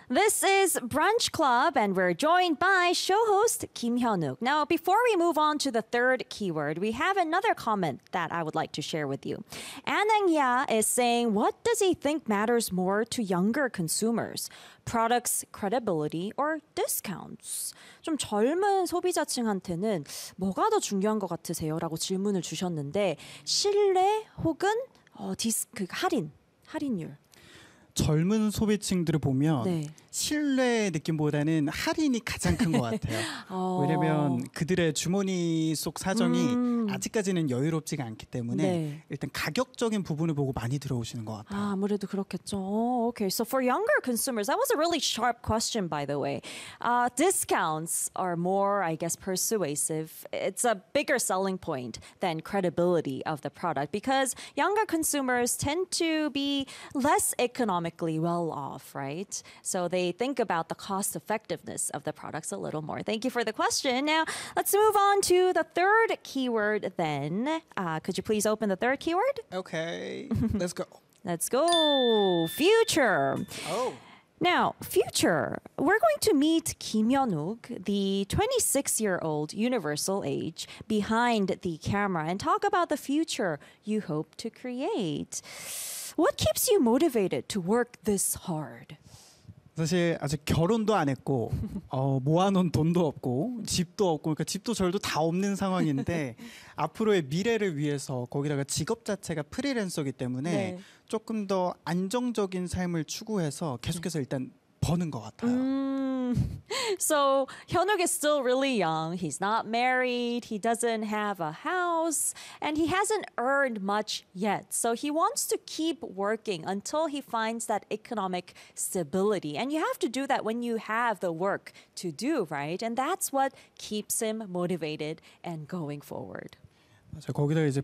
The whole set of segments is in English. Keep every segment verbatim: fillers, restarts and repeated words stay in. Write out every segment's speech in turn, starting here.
This is Brunch Club, and we're joined by show host Kim Hyunwook. Now, before we move on to the third keyword, we have another comment that I would like to share with you. Anangya is saying, what does he think matters more to younger consumers? Products, credibility, or discounts? 좀 젊은 소비자층한테는 뭐가 더 중요한 것 같으세요? 라고 질문을 주셨는데 신뢰 혹은 어, 디스, 그 할인, 할인율. 젊은 소비층들을 보면 네. 신뢰 느낌보다는 할인이 가장 큰 것 같아요. 어. 왜냐면 그들의 주머니 속 사정이 음. 아직까지는 여유롭지가 않기 때문에 네. 일단 가격적인 부분을 보고 많이 들어오시는 것 같아요. 아, 아무래도 그렇겠죠. Oh, okay, so for younger consumers, that was a really sharp question, by the way. Uh, discounts are more, I guess, persuasive. It's a bigger selling point than credibility of the product because younger consumers tend to be less economically well off, right? So they think about the cost effectiveness of the products a little more. Thank you for the question. Now, let's move on to the third keyword then. Uh, could you please open the third keyword? Okay, let's go. Let's go. Future. Oh. Now, future. We're going to meet Kim Hyunwook, the twenty-six-year-old universal age behind the camera, and talk about the future you hope to create. What keeps you motivated to work this hard? 사실 아직 결혼도 안 했고 어, 모아놓은 돈도 없고 집도 없고 그러니까 집도 절도 다 없는 상황인데 앞으로의 미래를 위해서 거기다가 직업 자체가 프리랜서이기 때문에 네. 조금 더 안정적인 삶을 추구해서 계속해서 일단 버는 것 같아요. Mm. So Hyunwook is still really young. He's not married. He doesn't have a house, and he hasn't earned much yet. So he wants to keep working until he finds that economic stability. And you have to do that when you have the work to do, right? And that's what keeps him motivated and going forward. 맞아, 거기다 이제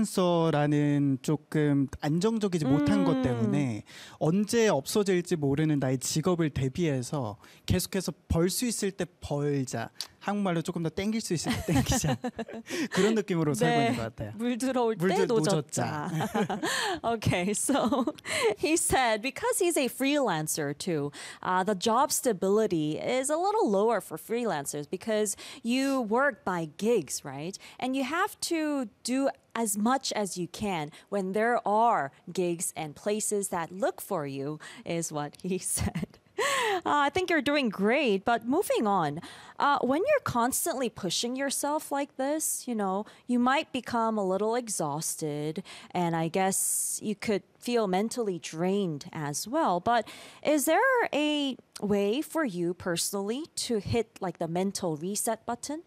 프리랜서라는 조금 안정적이지 음. 못한 것 때문에 언제 없어질지 모르는 나의 직업을 대비해서 계속해서 벌 수 있을 때 벌자. 한국말로 조금 더 땡길 수 있을 때 땡기자. 그런 느낌으로 살고 있는 것 같아요. 물 들어올 때 물 들- 노젓자. Okay, so he said because he's a freelancer too, uh, the job stability is a little lower for freelancers because you work by gigs, right? And you have to do as much as you can when there are gigs and places that look for you, is what he said. Uh, I think you're doing great, but moving on. Uh, when you're constantly pushing yourself like this, you know, you might become a little exhausted, and I guess you could feel mentally drained as well. But is there a way for you personally to hit like the mental reset button?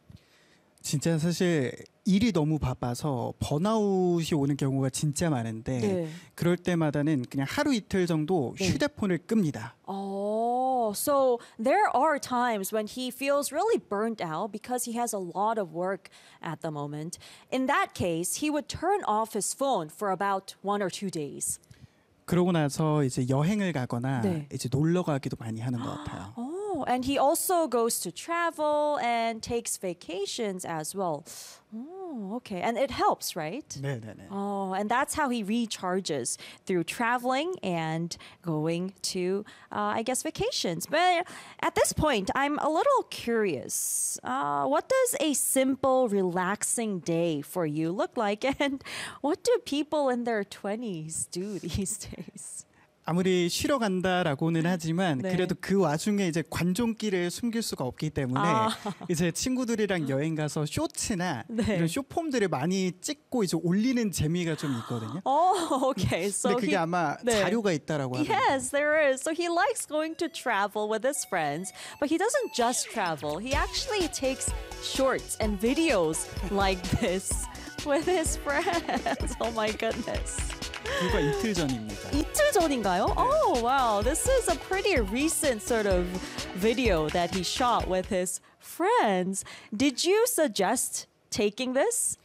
진짜 사실 일이 너무 바빠서 번아웃이 오는 경우가 진짜 많은데 네. 그럴 때마다는 그냥 하루 이틀 정도 네. 휴대폰을 끕니다. Oh, so there are times when he feels really burnt out because he has a lot of work at the moment. In that case, he would turn off his phone for about one or two days. 그러고 나서 이제 여행을 가거나 네. 이제 놀러 가기도 많이 하는 것 같아요. Oh, and he also goes to travel and takes vacations as well. Oh, okay. And it helps, right? 네네네. Oh, and that's how he recharges through traveling and going to, uh, I guess, vacations. But at this point, I'm a little curious. Uh, what does a simple, relaxing day for you look like? And what do people in their twenties do these days? 아무리 쉬러 간다라고는 하지만 네. 그래도 그 와중에 이제 관종기를 숨길 수가 없기 때문에 아. 이제 친구들이랑 여행 가서 쇼츠나 네. 이런 쇼폼들을 많이 찍고 이제 올리는 재미가 좀 있거든요. Oh, okay. So 근데 그게 he, 아마 네. 자료가 있다라고 하더라고요. Yes, there is. So he likes going to travel with his friends, but he doesn't just travel. He actually takes shorts and videos like this with his friends. Oh my goodness. 불과 이틀 전입니다. 이틀 전인가요? Oh, wow. This is a pretty recent sort of video that he shot with his friends. Did you suggest taking this?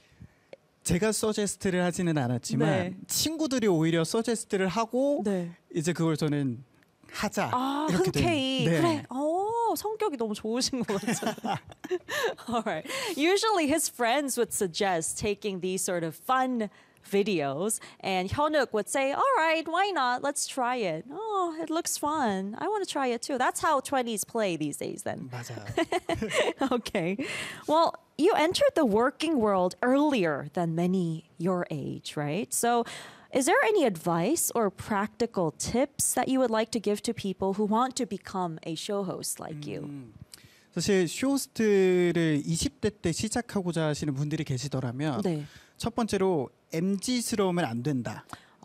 제가 서제스트를 하지는 않았지만 네. 친구들이 오히려 서제스트를 하고 네. 이제 그걸 저는 하자 아, 이렇게 된. 흔쾌히. 네. 그래. 오, 성격이 너무 좋으신 것 같아요. All right. Usually his friends would suggest taking these sort of fun videos, and Hyunuk would say, "All right, why not? Let's try it. Oh, it looks fun. I want to try it too." That's how twenties play these days. Then, 맞아요. okay. Well, you entered the working world earlier than many your age, right? So. Is there any advice or practical tips that you would like to give to people who want to become a show host like you? 사실 쇼호스트를 이십 대 때 시작하고자 하시는 분들이 계시더라면 네. 첫 번째로 엠지스러우면 안 된다.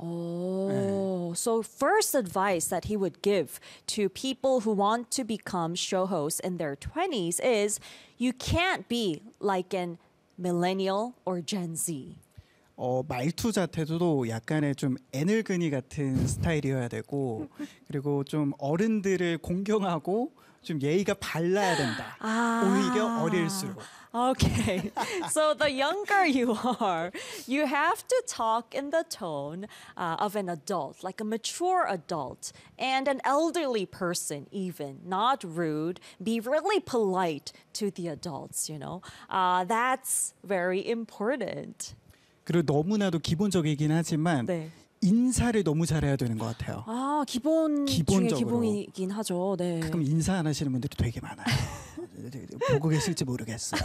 Oh, so first advice that he would give to people who want to become show hosts in their twenties is you can't be like an millennial or Gen Z. 어, 말투 자체도 약간의 좀 애늙은이 같은 스타일이어야 되고 그리고 좀 어른들을 공경하고 좀 예의가 발라야 된다. 아. 오히려 어릴수록. Okay, so the younger you are, you have to talk in the tone uh, of an adult, like a mature adult, and an elderly person even, not rude. Be really polite to the adults, you know. Uh, that's very important. 그리고 너무나도 기본적이긴 하지만 네. 인사를 너무 잘해야 되는 것 같아요. 아, 기본 중에 기본적으로. 기본이긴 하죠. 네. 가끔 인사 안 하시는 분들이 되게 많아요. 보고 계실지 모르겠어요.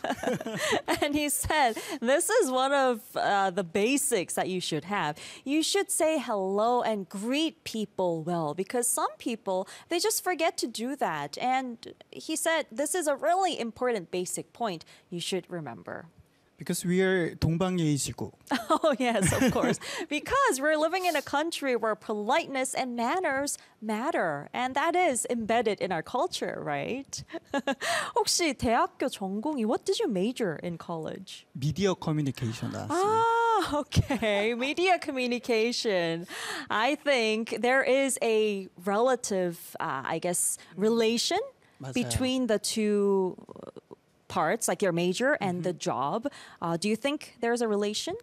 And he said, this is one of uh, the basics that you should have. You should say hello and greet people well because some people, they just forget to do that. And he said, this is a really important basic point you should remember. Because we are 동방예의시국. Oh, yes, of course. Because we're living in a country where politeness and manners matter. And that is embedded in our culture, right? 혹시 대학교 전공이, what did you major in college? 미디어 커뮤니케이션 나왔어요. Ah, okay. Media communication. I think there is a relative, uh, I guess, relation 맞아요. between the two parts, like your major and the job. Uh, do you think there's a relation?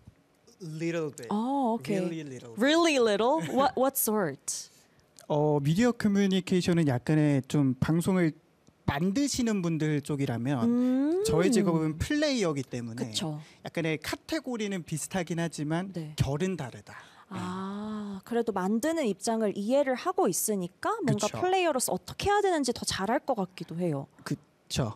Little bit. Oh, okay. Really little. Really little? What what sort? 어, 미디어 커뮤니케이션은 약간의 좀 방송을 만드시는 분들 쪽이라면 음. 저의 직업은 플레이어이기 때문에 그쵸. 약간의 카테고리는 비슷하긴 하지만 네. 결은 다르다. 아, 그래도 만드는 입장을 이해를 하고 있으니까 뭔가 그쵸. 플레이어로서 어떻게 해야 되는지 더 잘할 것 같기도 해요. 그렇죠.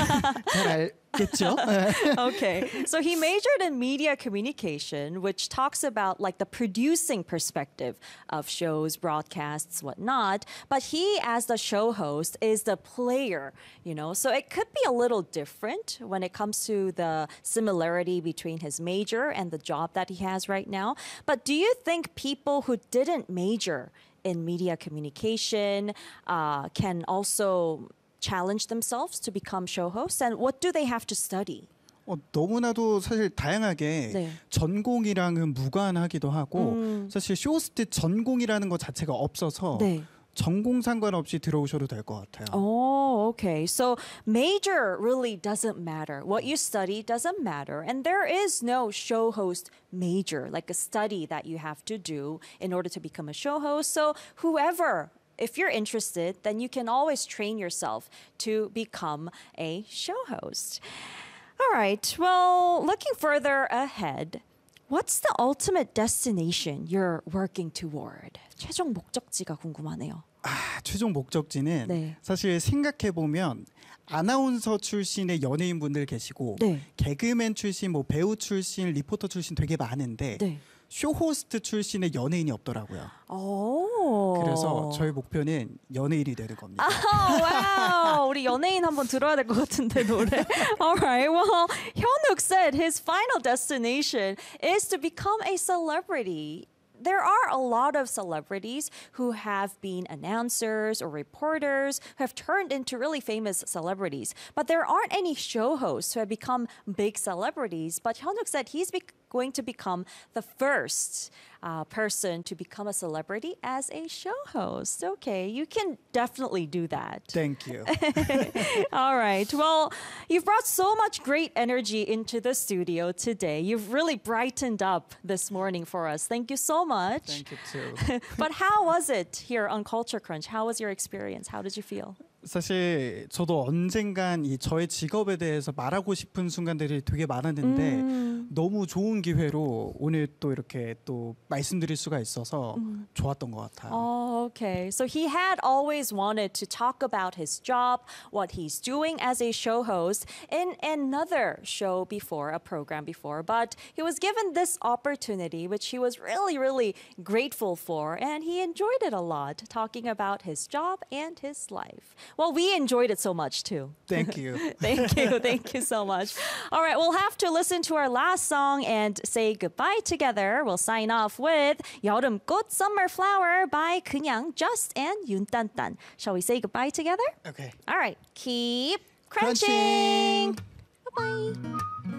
잘 알겠죠? Okay, so he majored in media communication, which talks about like the producing perspective of shows, broadcasts, whatnot. But he, as the show host, is the player, you know. So it could be a little different when it comes to the similarity between his major and the job that he has right now. But do you think people who didn't major in media communication uh, can also challenge themselves to become show hosts? And what do they have to study? 어, 너무나도 사실 다양하게 네. 전공이랑은 무관하기도 하고 음. 사실 쇼호스트 전공이라는 것 자체가 없어서 네. 전공 상관없이 들어오셔도 될 것 같아요. Oh, okay. So major really doesn't matter. What you study doesn't matter. And there is no show host major, like a study that you have to do in order to become a show host. So whoever, if you're interested, then you can always train yourself to become a show host. All right. Well, looking further ahead, what's the ultimate destination you're working toward? 최종 목적지가 궁금하네요. 아, 최종 목적지는 네. 사실 생각해 보면 아나운서 출신의 연예인 분들 계시고 네. 개그맨 출신, 뭐 배우 출신, 리포터 출신 되게 많은데 네. 쇼호스트 출신의 연예인이 없더라고요. 오. 그래서 저희 목표는 연예인이 되는 겁니다. Oh, wow. 우리 연예인 한번 들어야 될 것 같은데 노래. All right. Well, Hyunuk said his final destination is to become a celebrity. There are a lot of celebrities who have been announcers or reporters who have turned into really famous celebrities. But there aren't any show hosts who have become big celebrities. But Hyunuk said he's be- going to become the first uh, person to become a celebrity as a show host. Okay, you can definitely do that. Thank you. All right. Well, you've brought so much great energy into the studio today. You've really brightened up this morning for us. Thank you so much. Thank you too. But how was it here on Culture Crunch? How was your experience? How did you feel? 사실 저도 언젠간 이 저의 직업에 대해서 말하고 싶은 순간들이 되게 많았는데 음. 너무 좋은 기회로 오늘 또 이렇게 또 말씀드릴 수가 있어서 좋았던 것 같아요. Oh, okay. So he had always wanted to talk about his job, what he's doing as a show host in another show before, a program before, but he was given this opportunity, which he was really, really grateful for, and he enjoyed it a lot, talking about his job and his life. Well, we enjoyed it so much too. Thank you. Thank you. Thank you so much. All right, we'll have to listen to our last song and say goodbye together. We'll sign off with 여름꽃 Summer Flower by 그냥 Just and 윤딴딴. Shall we say goodbye together? Okay. All right, keep crunching. Crunching. Bye-bye.